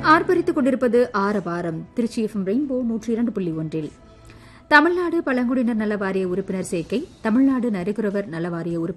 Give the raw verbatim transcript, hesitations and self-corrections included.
ஆர்ப்பரித்துக் கொண்டிருப்பது ஆரவாரம் Trichy FM rainbow நூற்றி இரண்டு புள்ளி ஒன்றில் தமிழ்நாடு பழங்குடியினர் நல வாரிய உறுப்பினர் சேர்க்கை தமிழ்நாடு நரிக்குறவர் நல வாரிய